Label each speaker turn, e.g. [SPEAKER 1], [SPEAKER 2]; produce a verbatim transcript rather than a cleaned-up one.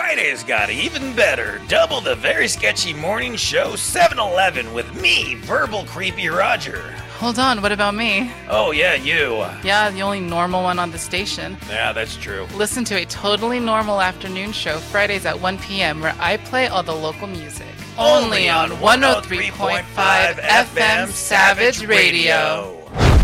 [SPEAKER 1] Friday's got even better. Double the very sketchy morning show seven eleven with me, Verbal Creepy Roger.
[SPEAKER 2] Hold on, what about me?
[SPEAKER 1] Oh, yeah, you.
[SPEAKER 2] Yeah, the only normal one on the station.
[SPEAKER 1] Yeah, that's true.
[SPEAKER 2] Listen to a totally normal afternoon show Fridays at one p.m. where I play all the local music.
[SPEAKER 1] Only on one oh three point five F M Savage Radio.